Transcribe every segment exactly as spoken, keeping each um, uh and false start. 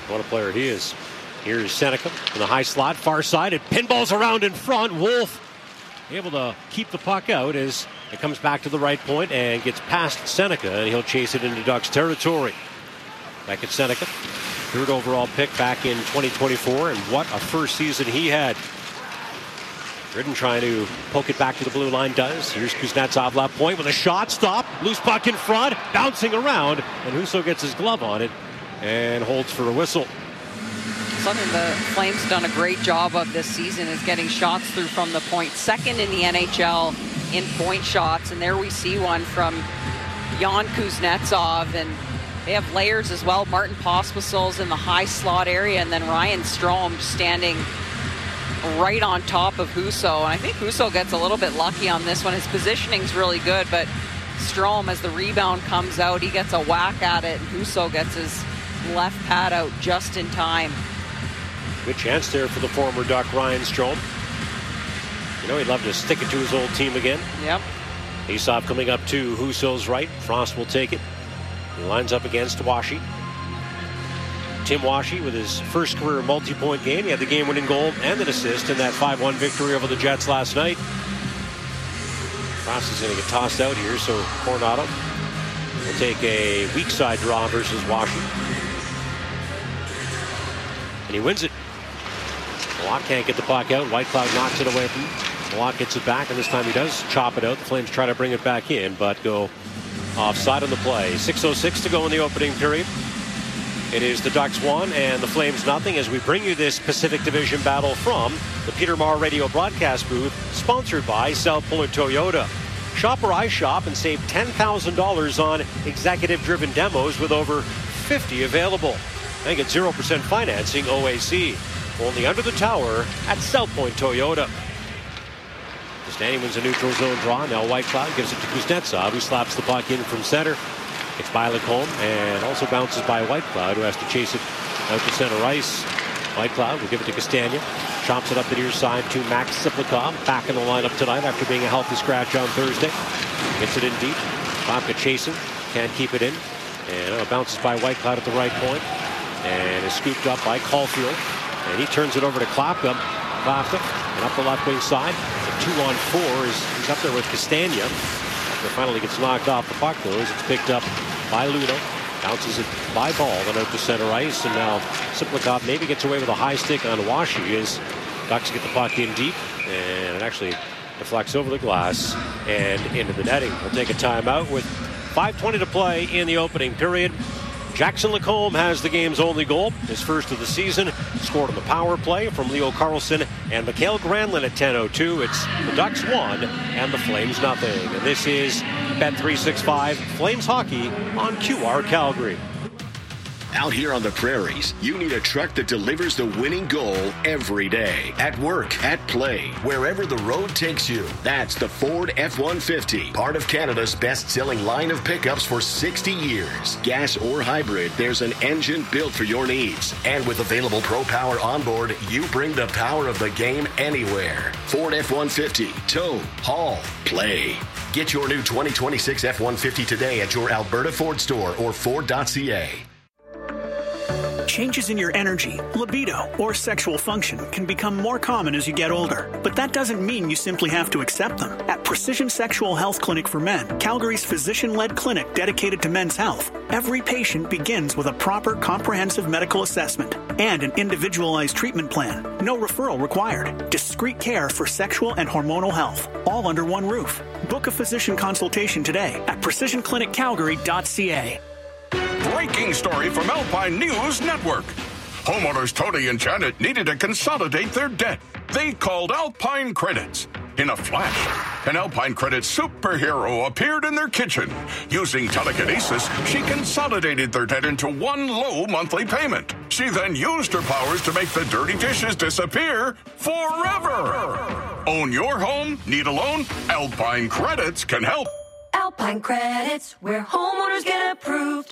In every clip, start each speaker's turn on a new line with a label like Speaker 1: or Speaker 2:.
Speaker 1: What a player he is. Here's Seneca in the high slot, far side. It pinballs around in front. Wolf able to keep the puck out as it comes back to the right point and gets past Seneca, and he'll chase it into Ducks territory. Back at Seneca, third overall pick back in twenty twenty-four, and what a first season he had. Ridden trying to poke it back to the blue line does. Here's Kuznetsov left point with a shot, stop, loose puck in front, bouncing around, and Husso gets his glove on it and holds for a whistle.
Speaker 2: Something the Flames done a great job of this season is getting shots through from the point. Second in the N H L in point shots, and there we see one from Jan Kuznetsov, and they have layers as well. Martin Pospisil's in the high slot area, and then Ryan Strome standing right on top of Husso. And I think Husso gets a little bit lucky on this one. His positioning's really good, but Strome, as the rebound comes out, he gets a whack at it, and Husso gets his left pad out just in time.
Speaker 1: Good chance there for the former Duck, Ryan Strome. You know, he'd love to stick it to his old team again.
Speaker 2: Yep.
Speaker 1: Faceoff coming up to Husso's right. Frost will take it. He lines up against Washi. Tim Washi with his first career multi-point game. He had the game-winning goal and an assist in that five one victory over the Jets last night. Frost is going to get tossed out here, so Coronado will take a weak side draw versus Washi. And he wins it. Malott can't get the puck out. Whitecloud knocks it away from him. Malott gets it back, and this time he does chop it out. The Flames try to bring it back in, but go offside on the play. six oh six to go in the opening period. It is the Ducks one and the Flames nothing as we bring you this Pacific Division battle from the Peter Maher Radio broadcast booth, sponsored by South Point Toyota. Shop where I shop and save ten thousand dollars on executive-driven demos with over fifty available. And get zero percent financing O A C. Only under the tower at South Point Toyota. Castagna wins a neutral zone draw. Now Whitecloud gives it to Kuznetsov, who slaps the puck in from center. It's by Lacombe and also bounces by Whitecloud, who has to chase it out to center ice. Whitecloud will give it to Castagna. Chops it up the near side to Max Siplikov. Back in the lineup tonight after being a healthy scratch on Thursday. Gets it in deep. Bobka chasing. Can't keep it in. And uh, bounces by Whitecloud at the right point. And is scooped up by Caulfield. And he turns it over to Klapka. Klapka. And up the left wing side. The two on four is he's up there with Castagna. After finally gets knocked off the puck, though, as it's picked up by Ludo. Bounces it by ball, then out to center ice. And now Siplikov maybe gets away with a high stick on Washi as Ducks get the puck in deep. And it actually deflects over the glass and into the netting. We'll take a timeout with five twenty to play in the opening period. Jackson Lacombe has the game's only goal, his first of the season. Scored on the power play from Leo Carlson and Mikael Granlund at ten oh two. It's the Ducks one and the Flames nothing. And this is Bet three sixty-five Flames Hockey on Q R Calgary.
Speaker 3: Out here on the prairies, you need a truck that delivers the winning goal every day. At work, at play, wherever the road takes you. That's the Ford F one fifty, part of Canada's best-selling line of pickups for sixty years. Gas or hybrid, there's an engine built for your needs. And with available Pro Power onboard, you bring the power of the game anywhere. Ford F one fifty, tow, haul, play. Get your new twenty twenty-six F one fifty today at your Alberta Ford store or Ford dot C A.
Speaker 4: Changes in your energy, libido, or sexual function can become more common as you get older. But that doesn't mean you simply have to accept them. At Precision Sexual Health Clinic for Men, Calgary's physician-led clinic dedicated to men's health, every patient begins with a proper comprehensive medical assessment and an individualized treatment plan. No referral required. Discreet care for sexual and hormonal health, all under one roof. Book a physician consultation today at precision clinic calgary dot c a.
Speaker 5: Breaking story from Alpine News Network. Homeowners Tony and Janet needed to consolidate their debt. They called Alpine Credits. In a flash, an Alpine Credits superhero appeared in their kitchen. Using telekinesis, she consolidated their debt into one low monthly payment. She then used her powers to make the dirty dishes disappear forever. Own your home? Need a loan? Alpine Credits can help.
Speaker 6: Alpine Credits, where homeowners get approved.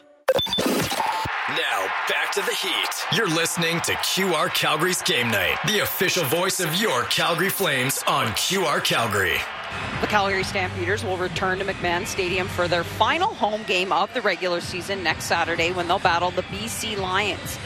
Speaker 7: Now, back to the Heat. You're listening to Q R Calgary's Game Night, the official voice of your Calgary Flames on Q R Calgary.
Speaker 2: The Calgary Stampeders will return to McMahon Stadium for their final home game of the regular season next Saturday when they'll battle the B C Lions.